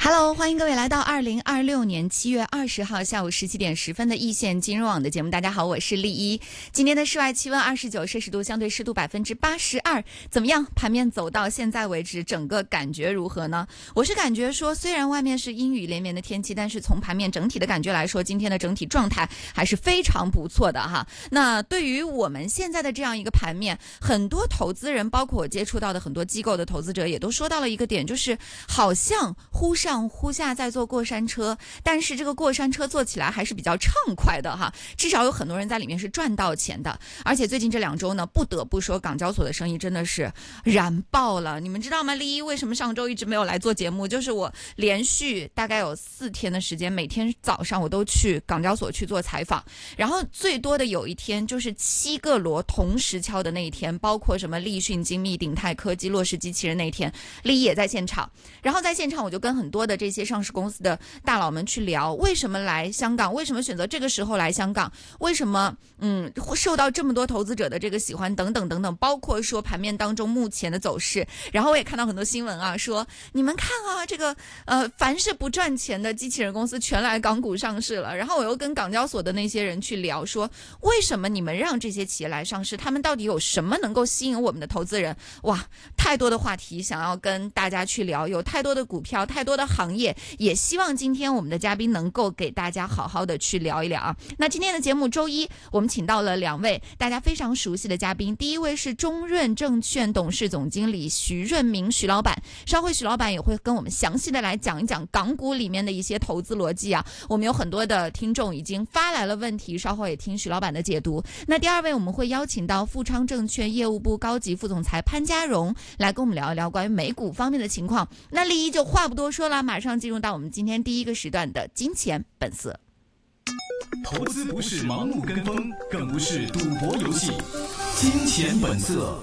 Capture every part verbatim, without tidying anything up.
Hello， 欢迎各位来到二零二六年七月二十号下午十七点十分的易线金融网的节目。大家好，我是丽一。今天的室外气温二十九摄氏度，相对湿度百分之八十二。怎么样？盘面走到现在为止，整个感觉如何呢？我是感觉说，虽然外面是阴雨连绵的天气，但是从盘面整体的感觉来说，今天的整体状态还是非常不错的哈。那对于我们现在的这样一个盘面，很多投资人，包括我接触到的很多机构的投资者，也都说到了一个点，就是好像忽上忽下在坐过山车，但是这个过山车坐起来还是比较畅快的哈，至少有很多人在里面是赚到钱的。而且最近这两周呢，不得不说港交所的生意真的是燃爆了。你们知道吗？丽一为什么上周一直没有来做节目？就是我连续大概有四天的时间，每天早上我都去港交所去做采访，然后最多的有一天就是七个锣同时敲的那一天，包括什么立讯、精密、鼎泰科技、洛氏机器人那一天，丽一也在现场。然后在现场我就跟很多的这些上市公司的大佬们去聊，为什么来香港，为什么选择这个时候来香港，为什么嗯受到这么多投资者的这个喜欢等等等等，包括说盘面当中目前的走势。然后我也看到很多新闻啊，说你们看啊，这个呃凡是不赚钱的机器人公司全来港股上市了。然后我又跟港交所的那些人去聊，说为什么你们让这些企业来上市，他们到底有什么能够吸引我们的投资人。哇，太多的话题想要跟大家去聊，有太多的股票，太多的行业，也希望今天我们的嘉宾能够给大家好好的去聊一聊啊。那今天的节目周一我们请到了两位大家非常熟悉的嘉宾，第一位是中润证券董事总经理徐润明徐老板，稍后徐老板也会跟我们详细的来讲一讲港股里面的一些投资逻辑啊。我们有很多的听众已经发来了问题，稍后也听徐老板的解读。那第二位我们会邀请到富昌证券业务部高级副总裁潘家荣来跟我们聊一聊关于美股方面的情况。那丽一就话不多说了，马上进入到我们今天第一个时段的金钱本色。 投资不是盲目跟风，更不是赌博游戏。金钱本色。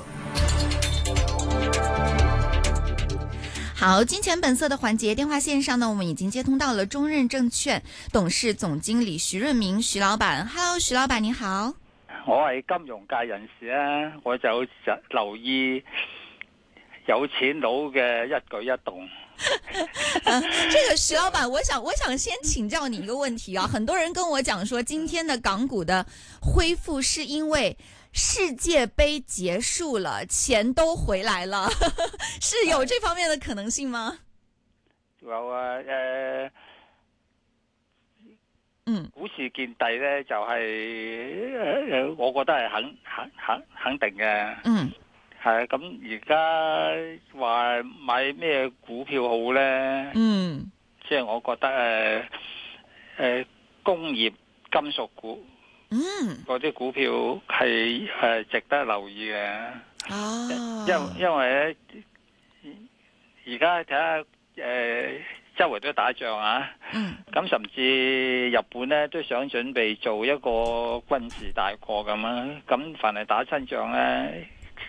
好，金钱本色的环节，电话线上呢，我们已经接通到了中润证券董事总经理徐润明徐老板。Hello， 徐老板你好。 我係金融界人士啊，我就留意有錢佬嘅一舉一動。 呃、这个徐老板，我想我想先请教你一个问题啊。很多人跟我讲说，今天的港股的恢复是因为世界杯结束了，钱都回来了，是有这方面的可能性嗎？ 有啊，誒、呃， 嗯， 股市見底咧，就係、是、我覺得係肯肯肯肯定嘅。 嗯。 係咁而家話買咩股票好咧？ 嗯， 即係我覺得誒誒、呃、工業金屬股， 嗯， 嗰啲股票係誒值得留意嘅。 哦， 因因為咧，而家睇下誒周圍都打仗啊， 嗯， 咁甚至日本咧都想準備做一個軍事大國咁啊，咁凡係打親仗咧。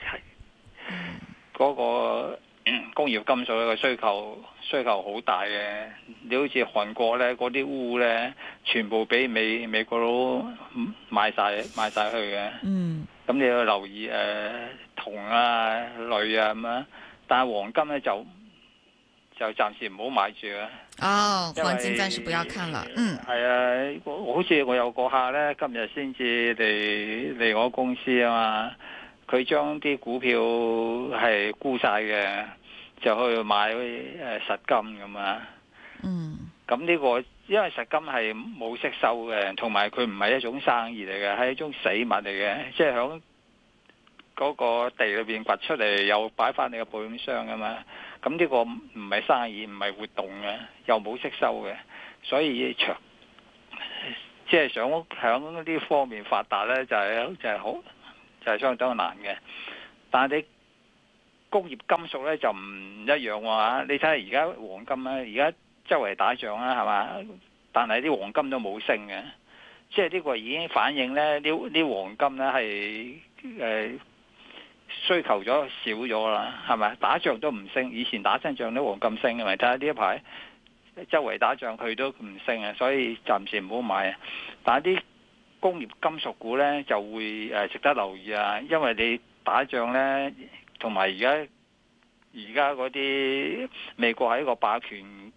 嗰、那個、嗯、工業金屬嘅需求需求好大嘅，你好似韓國咧嗰啲鎢咧，全部俾美美國佬買晒買晒去嘅。嗯，咁你要留意誒、呃、銅啊、鋁啊咁樣，但係黃金咧就就暫時唔好買住啊。 哦，黃金暫時不要看了。嗯， 係啊，我好似我有個客咧，今日先至嚟嚟我公司啊嘛。佢將啲股票係沽晒嘅，就去買誒實金咁啊。嗯。咁呢個因為實金係冇息收嘅，同埋佢唔係一種生意嚟嘅，係一種死物嚟嘅，即係響嗰個地裏邊掘出嚟，又擺翻你個保險箱噶嘛。咁呢個唔係生意，唔係活動嘅，又冇息收嘅，所以長即係想響呢方面發達咧，就係就係好。就係相當難嘅，但係你工業金屬咧就唔一樣喎。你睇下而家黃金咧，而家周圍打仗啦，係嘛？但係啲黃金都冇升嘅，即係呢個已經反映咧，呢啲黃金咧係誒需求咗少咗啦，係咪？打仗都唔升，以前打親仗啲黃金升嘅，咪睇下呢一排周圍打仗佢都唔升啊，所以暫時唔好買啊。但係啲工業金屬股咧就會誒值得留意啊，因為你打仗咧，同埋而家而家嗰啲美國係一個霸權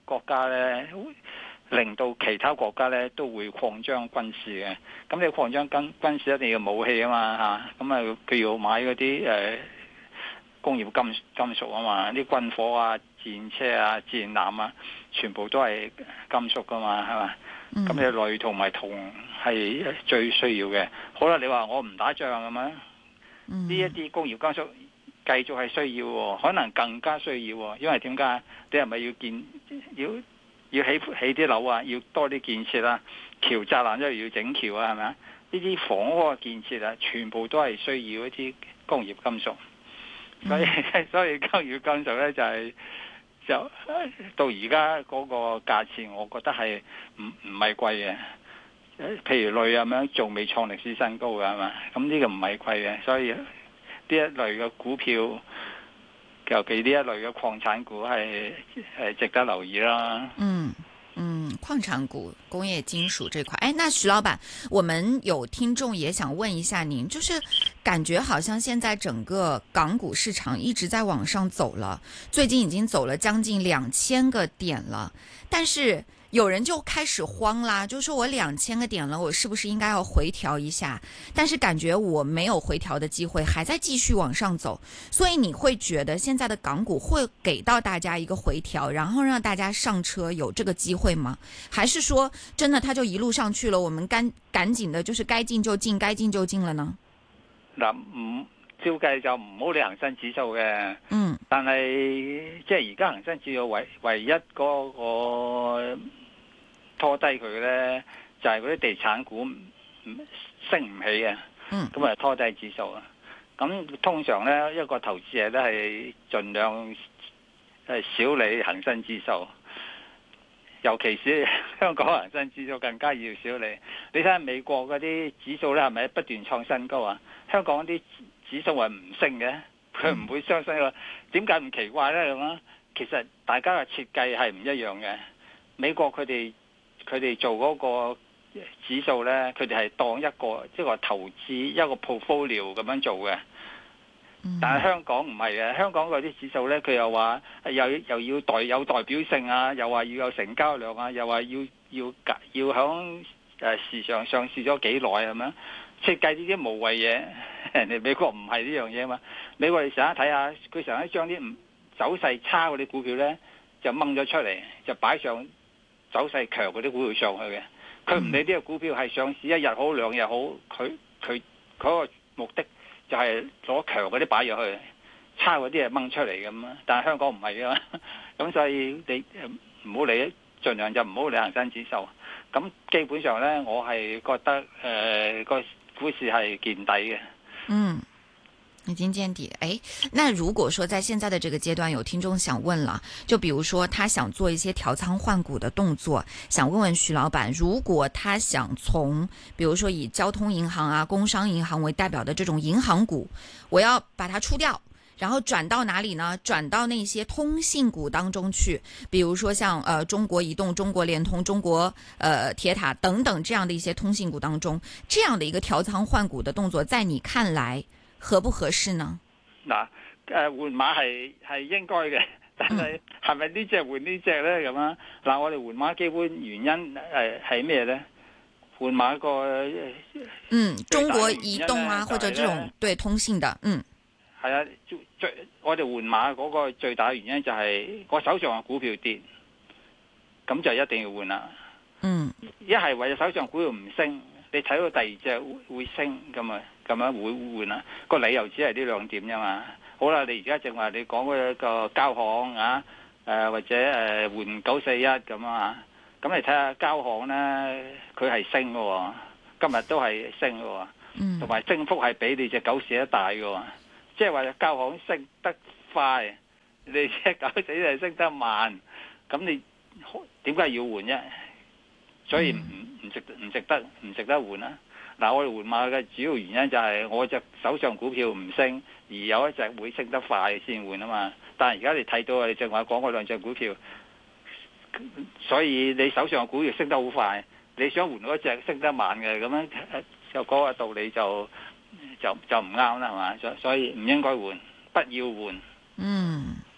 國家咧，令到其他國家咧都會擴張軍事嘅。咁你擴張軍軍事一定要武器啊嘛嚇，咁啊佢要買嗰啲誒工業金金屬啊嘛，啲軍火啊、戰車啊、戰艦啊，全部都係金屬噶嘛，係嘛？咁、嗯、你鋁同埋銅係最需要嘅。好啦，你話我唔打仗咁樣，呢一啲工業金屬繼續係需要，可能更加需要，因為點解？你係咪要建要要起起啲樓啊？要多啲建設啊？橋紮爛咗要整橋啊？係咪啊？呢啲房屋嘅建設啊，全部都係需要一啲工業金屬。所以所以工業金屬咧就係、是、就到而家嗰個價錢，我覺得係唔唔係貴嘅。譬如鋁咁樣，仲未創歷史新高嘅係嘛？咁呢個唔係貴嘅，所以呢一類嘅股票，尤其呢一類嘅礦產股係係值得留意啦。 嗯。嗯，礦產股、工業金屬這塊，哎，那徐老闆，我們有聽眾也想問一下您，就是感覺好像現在整個港股市場一直在往上走了，最近已經走了將近兩千個點了，但是有人就開始慌啦，就說我兩千個點了，我是不是應該要回調一下？但是感覺我沒有回調的機會，還在繼續往上走，所以你會覺得現在的港股會給到大家一個回調，然後讓大家上車有這個機會嗎？還是說真的它就一路上去了，我們趕趕緊的就是該進就進，該進就進了呢？ 嗱，唔照計就唔好理恒生指數嘅， 嗯， 但係即係而家恒生指數唯唯一嗰個拖低佢咧，就係嗰啲地產股升唔起嘅， 嗯， 咁啊拖低指數啊。咁通常咧，一個投資者咧係盡量係少理恒生指數，尤其是香港恒生指數更加要少理。你睇下美國嗰啲指數咧，係咪不斷創新高啊？香港啲指數係唔升嘅，佢唔會上升嘅。點解咁奇怪咧？咁啊，其實大家嘅設計係唔一樣嘅。美國佢哋佢哋做嗰個指數咧，佢哋係當一個即係話投資一個 portfolio 咁樣做嘅。但係香港唔係嘅，香港嗰啲指數咧，佢又話又又要代有代表性啊，又話要有成交量啊，又話要要要響誒市場上市咗幾耐咁樣設計呢啲無謂嘢。人哋美國唔係呢樣嘢嘛，美國你成日睇下，佢成日將啲唔走勢差嗰啲股票咧就掹咗出嚟，就擺上走勢強嗰啲股票上去嘅。佢唔理呢個股票係上市一日好兩日好，佢佢嗰個目的就係攞強嗰啲擺入去，差嗰啲係掹出嚟咁啊。但係香港唔係啊嘛，咁所以你唔好理，盡量就唔好理恒生指數。咁基本上咧，我係覺得誒個、呃、股市係見底嘅。 嗯，已經見底。誒，那如果說在現在的這個階段，有聽眾想問了，就比如說他想做一些調倉換股的動作，想問問徐老闆，如果他想從，比如說以交通銀行啊、工商銀行為代表的這種銀行股，我要把它出掉，然後轉到哪裏呢？轉到那些通信股當中去，比如說像呃中國移動、中國聯通、中國呃鐵塔等等這樣的一些通信股當中，這樣的一個調倉換股的動作，在你看來合不合適呢？ 嗱，誒換馬係係應該嘅，但係係咪呢隻換呢隻咧咁啊？嗱，我哋換馬基本原因誒係咩咧？換馬個嗯，中國移動啊，或者這種對通信的，嗯。 係啊，最我哋換馬嗰個最大嘅原因就係我手上嘅股票跌，咁就一定要換啦。 嗯， 一係為咗手上股票唔升，你睇到第二隻會升咁啊，咁樣會換啦。個理由只係呢兩點啫嘛。好啦，你而家正話你講嗰個交行啊，誒、呃、或者誒換九四一咁啊，咁你睇下交行咧，佢係升嘅喎，今日都係升嘅喎，同埋、嗯、升幅係比你隻九四一大嘅喎。即係話交行升得快，你隻九四一係升得慢，咁你點解要換啫？所以唔唔值唔值得唔值得換啊！嗱，我哋換馬嘅主要原因就係我隻手上股票唔升，而有一隻會升得快先換啊嘛。但係而家你睇到你正話講嗰兩隻股票，所以你手上嘅股票升得好快，你想換嗰隻升得慢嘅，咁樣就嗰個道理就。就就唔啱啦，係嘛？所所以唔應該換，不要換。 嗯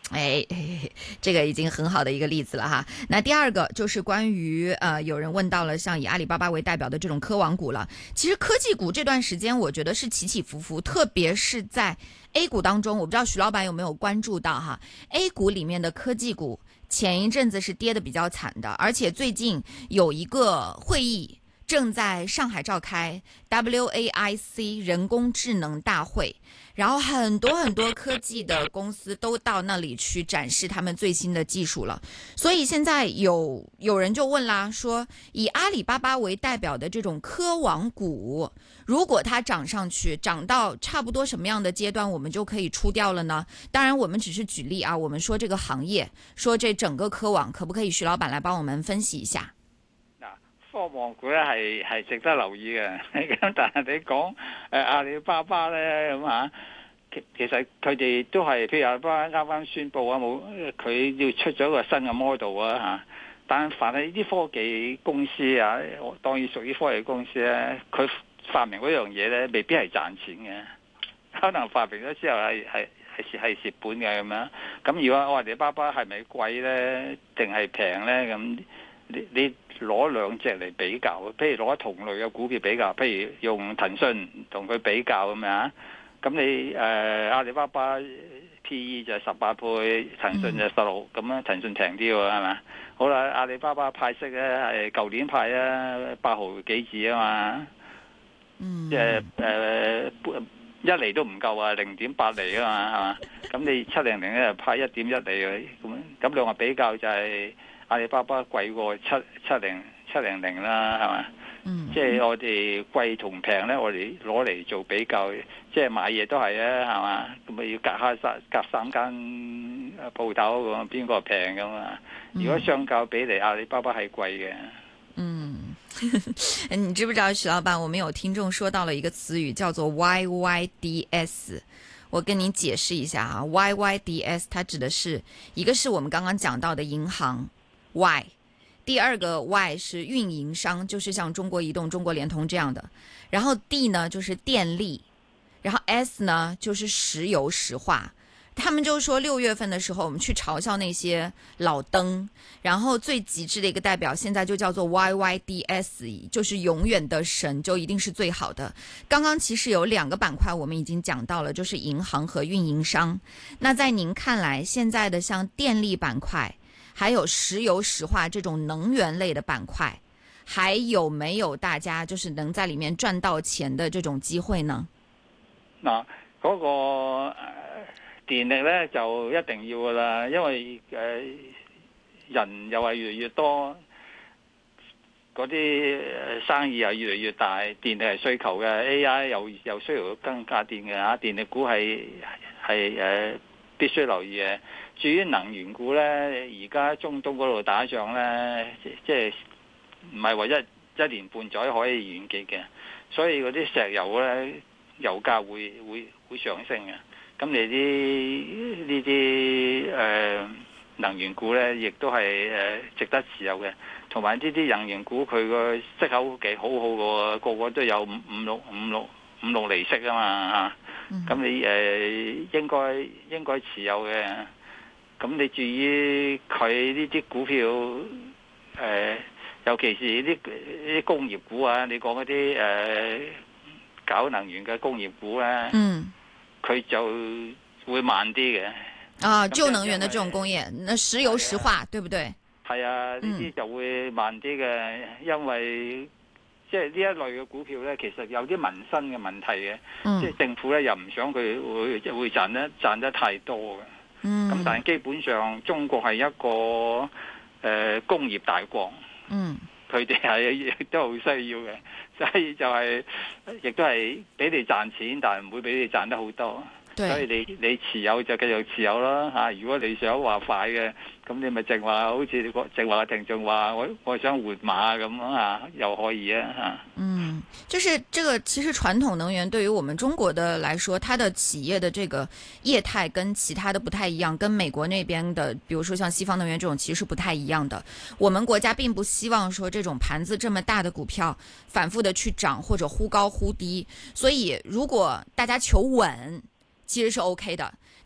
哎，这个已经很好的一个例子了哈。那第二个就是关于呃，有人问到了像以阿里巴巴为代表的这种科网股了。其实科技股这段时间我觉得是起起伏伏，特别是在 A 股当中，我不知道徐老板有没有关注到哈 ，A 股里面的科技股前一阵子是跌得比较惨的，而且最近有一个会议正在上海召开 W A I C 人工智能大会，然后很多很多科技的公司都到那里去展示他们最新的技术了。所以现在有有人就问啦，说以阿里巴巴为代表的这种科网股，如果它涨上去，涨到差不多什么样的阶段，我们就可以出掉了呢？当然我们只是举例啊，我们说这个行业，说这整个科網，可不可以徐老闆來幫我們分析一下？ 科網股咧係係值得留意嘅，咁但係你講誒、呃、阿里巴巴咧咁啊，其其實佢哋都係譬如阿里巴巴啱啱宣布啊，冇佢要出咗一個新嘅 model 啊嚇，但凡係呢啲科技公司啊，當然屬於科技公司咧，佢發明嗰樣嘢咧，未必係賺錢嘅，可能發明咗之後係係係係蝕本嘅咁樣。咁如果阿里巴巴係咪貴咧，定係平咧咁？你你攞兩隻嚟比較，譬如攞同類嘅股票比較，譬如用騰訊同佢比較咁樣，咁你誒、呃、阿里巴巴 P E 就十八倍，騰訊就十六，咁樣騰訊平啲喎，係咪？好啦，阿里巴巴派息咧係舊年派啊八毫幾子啊嘛，即係誒一厘都唔夠啊，零點八厘啊嘛，係嘛？咁你七零零咧派一點一厘嘅，咁咁兩個比較就係、是。阿里巴巴貴過七七零七零零啦，係嘛？嗯，即係我哋貴同平咧，我哋攞嚟做比較，即係買嘢都係啊，係嘛？咁咪要隔下三隔三間鋪頭咁，邊個平咁啊？如果相較比嚟，阿里巴巴係貴嘅。 嗯，你知不知道徐老闆，我們有聽眾說到了一個詞語叫做 Y Y D S。我跟你解釋一下啊 ，Y Y D S 它指的是一個是我們剛剛講到的銀行。Y， 第二個 Y 是運營商，就是像中國移動、中國聯通這樣的。然後 D 呢就是電力，然後 S 呢就是石油石化。他們就說六月份的時候，我們去嘲笑那些老登，然後最極致的一個代表，現在就叫做 Y Y D S， 就是永遠的神，就一定是最好的。剛剛其實有兩個板塊我們已經講到了，就是銀行和運營商。那在您看來，現在的像電力板塊，還有石油石化這種能源類的板塊，還有沒有大家就是能在裡面賺到錢的這種機會呢？ 嗱，嗰個電力咧就一定要噶啦，因為誒、呃、人又係越嚟越多，嗰啲生意又越嚟越大，電力係需求嘅 ，A I 又又需要更加電嘅嚇，電力股係係誒必須留意嘅。至於能源股咧，而家中東嗰度打仗咧，即係唔係話一一年半載可以完結嘅，所以嗰啲石油咧，油價會會會上升嘅。咁你啲呢啲誒能源股咧，亦都係誒值得持有嘅。同埋呢啲能源股佢個息口幾好好嘅，個個都有五五六五六五六厘息啊嘛嚇。咁、嗯、你誒、呃、應該應該持有嘅。咁你至於佢呢啲股票，誒、呃，尤其是啲啲工業股啊，你講嗰啲誒搞能源嘅工業股咧，嗯，佢就會慢啲嘅。 啊，舊能源的這種工業，那石油石化，對不對？ 係啊，呢啲就會慢啲嘅，因為即係呢一類嘅股票咧，其實有啲民生嘅問題嘅，嗯、即係政府咧又唔想佢會會賺得賺得太多嘅。咁、嗯、但係基本上中國係一個誒、呃、工業大國，佢哋係都好需要嘅，所以就係、是、亦都係俾你賺錢，但係唔會俾你賺得好多。對所以你你持有就繼續持有啦嚇、啊。如果你想話快嘅，咁你咪淨話好似你個淨話聽眾話我我想換馬咁啊，又可以啊嚇。 嗯，就是這個其實傳統能源對於我們中國的來說，它的企業的這個業態跟其他的不太一樣，跟美國那邊的，比如說像西方能源這種其實不太一樣的。我們國家並不希望說這種盤子這麼大的股票反覆的去漲或者忽高忽低，所以如果大家求穩，其實是 OK 的，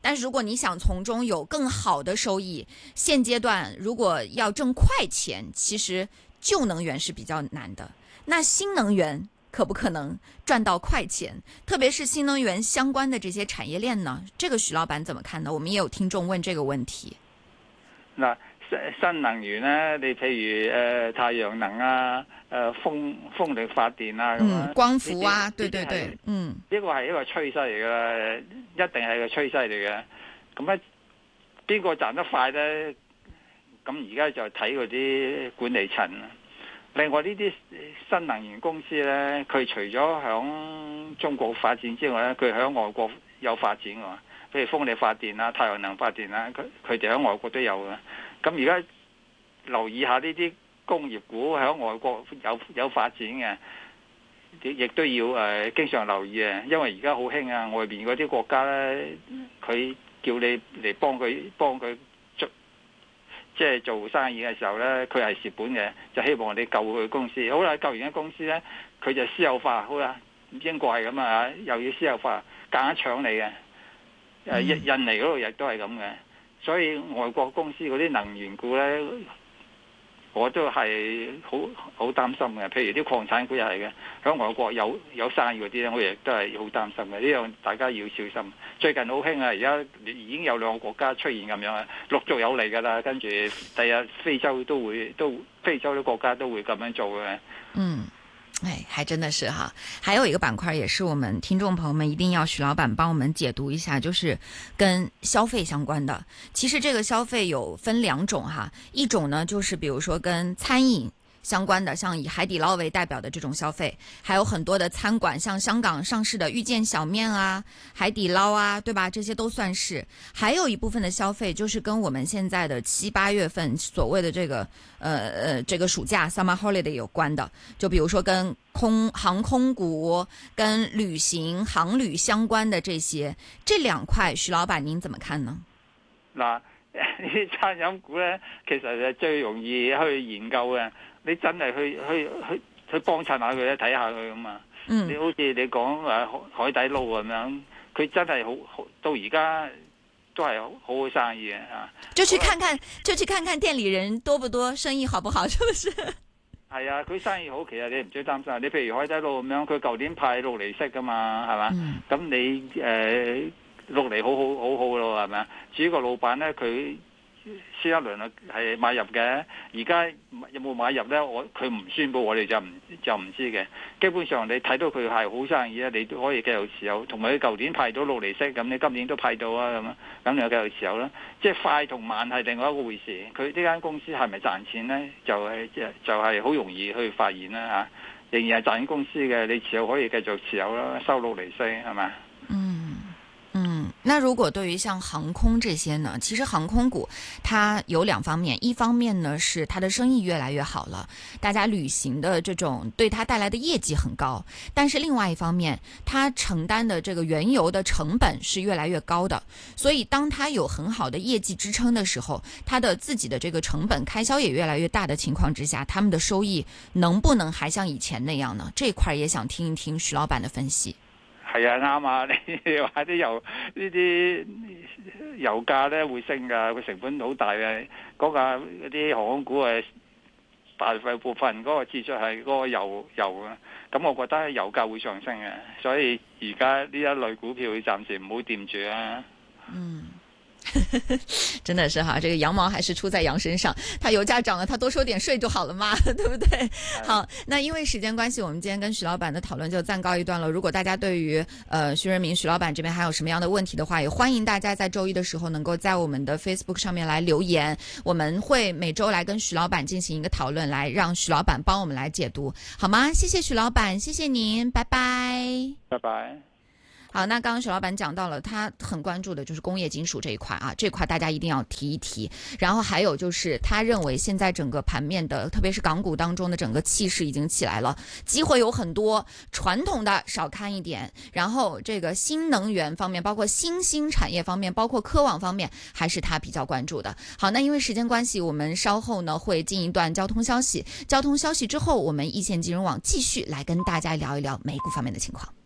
但是如果你想从中有更好的收益，现阶段如果要挣快钱，其实旧能源是比较难的。那新能源可不可能赚到快钱？特别是新能源相关的这些产业链呢？这个徐老板怎么看呢？我们也有听众问这个问题。 嗱，新能源咧，你譬如誒、呃、太陽能啊、誒、呃、風風力發電啊咁樣、 嗯，光伏啊，對對對，嗯， 呢個係一個趨勢嚟㗎啦，一定係個趨勢嚟嘅。咁咧，邊個賺得快咧？咁而家就睇嗰啲管理層。另外呢啲新能源公司咧，佢除咗響中國發展之外咧，佢響外國有發展㗎嘛。譬如風力發電啊、太陽能發電啊，佢佢哋喺外國都有嘅。咁而家留意下呢啲工業股喺外國有有發展嘅，亦亦都要誒、呃、經常留意啊。因為而家好興啊，外邊嗰啲國家咧，佢叫你嚟幫佢幫佢做，即係做生意嘅時候咧，佢係蝕本嘅，就希望你救佢公司。好啦，救完間公司咧，佢就私有化。好啦，英國係咁啊，又要私有化，夾硬搶你嘅。誒印印尼嗰度亦都係咁嘅，所以外國公司嗰啲能源股咧，我都係好好擔心嘅。譬如啲礦產股又係嘅，喺外國有有生意嗰啲咧，我亦都係好擔心嘅。呢樣大家要小心。最近好興啊，而家已經有兩個國家出現咁樣啊，陸續有嚟㗎啦。跟住第日非洲都會都非洲啲國家都會咁樣做嘅。 嗯。哎，还真的是哈。还有一个板块也是我们听众朋友们一定要徐老板帮我们解读一下，就是跟消费相关的。其实这个消费有分两种哈，一种呢就是比如说跟餐饮相关的，像以海底捞为代表的这种消费，还有很多的餐馆，像香港上市的遇见小面啊、海底捞啊，对吧？这些都算是。还有一部分的消费就是跟我们现在的七八月份所谓的这个呃呃这个暑假 summer holiday 有关的，就比如说跟空航空股、跟旅行航旅相关的这些，这两块徐老板您怎么看呢？ 嗱，呢啲餐飲股咧，其實係最容易去研究嘅。你真係去去去去幫襯下佢咧，睇下佢咁啊！嗯、你好似你講誒海底撈咁樣，佢真係好好到而家都係好好生意嘅啊！ 就去看看，就去看看店裡人多不多，生意好不好，是不是？ 係啊，佢生意好，其實你唔需要擔心。你譬如海底撈咁樣，佢舊年派六厘息噶嘛，係嘛？咁、嗯、你誒、呃、六厘好好好好咯，係咪啊？至於個老闆咧，佢先一輪啊係買入嘅，而家有冇買入咧？我佢唔宣佈，我哋就唔就唔知嘅。基本上你睇到佢係好生意咧，你都可以繼續持有。同埋佢舊年派到六厘息，咁你今年都派到啊，咁啊，咁你就繼續持有啦。即係快同慢係另外一個回事。佢呢間公司係咪賺錢咧？就係即係就係好容易去發現啦嚇。仍然係賺錢公司嘅，你持有可以繼續持有啦，收六厘息係咪？ 嗯。嗯，那如果对于像航空这些呢，其实航空股它有两方面，一方面呢是它的生意越来越好了，大家旅行的这种对它带来的业绩很高，但是另外一方面，它承担的这个原油的成本是越来越高的，所以当它有很好的业绩支撑的时候，它的自己的这个成本开销也越来越大的情况之下，他们的收益能不能还像以前那样呢？这块也想听一听徐老板的分析。 係啊，啱啊！你話啲油呢啲油價咧會升㗎，佢成本好大嘅。嗰架嗰啲航空股係大部分嗰個支出係嗰個油油啊。咁我覺得油價會上升嘅，所以而家呢一類股票暫時唔好掂住啊。嗯。 真的是哈，这个羊毛还是出在羊身上，它油价涨了，它多收点税就好了嘛，对不对？好，那因为时间关系，我们今天跟徐老板的讨论就暂告一段落。如果大家对于呃徐润民徐老板这边还有什么样的问题的话，也欢迎大家在周一的时候能够在我们的 Facebook 上面来留言，我们会每周来跟徐老板进行一个讨论，来让徐老板帮我们来解读，好吗？谢谢徐老板，谢谢您，拜拜， 拜拜。 好，那刚刚徐老板讲到了，他很关注的就是工业金属这一块啊，这块大家一定要提一提。然后还有就是他认为现在整个盘面的，特别是港股当中的整个气势已经起来了，机会有很多，传统的少看一点，然后这个新能源方面，包括新兴产业方面，包括科网方面，还是他比较关注的。好，那因为时间关系，我们稍后呢会进一段交通消息，交通消息之后，我们一线金融网继续来跟大家聊一聊美股方面的情况。